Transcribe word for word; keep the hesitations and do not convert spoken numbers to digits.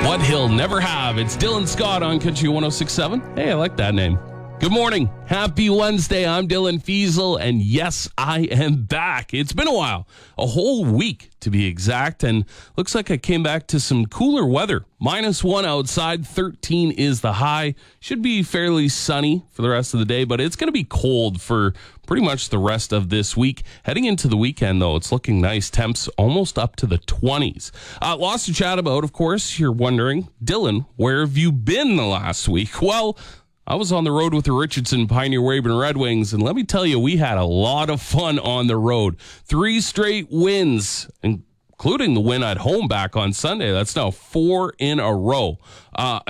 What he'll never have. It's Dylan Scott on Country one oh six point seven. Hey, I like that name. Good morning. Happy Wednesday. I'm Dylan Fiesel, and yes, I am back. It's been a while, a whole week to be exact, and looks like I came back to some cooler weather. Minus one outside, thirteen is the high. Should be fairly sunny for the rest of the day, but it's going to be cold for pretty much the rest of this week. Heading into the weekend, though, it's looking nice. Temps almost up to the twenties. Uh, lots to chat about, of course. You're wondering, Dylan, where have you been the last week? Well, I was on the road with the Richardson Pioneer Weyburn Red Wings, and let me tell you, we had a lot of fun on the road. Three straight wins, including the win at home back on Sunday. That's now four in a row. Uh,